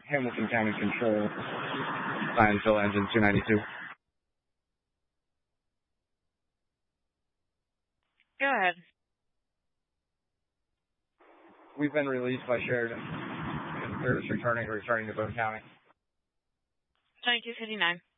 Hamilton County Control, Zionsville Engine 292. Go ahead. We've been released by Sheridan. Service returning to Boone County. 2259.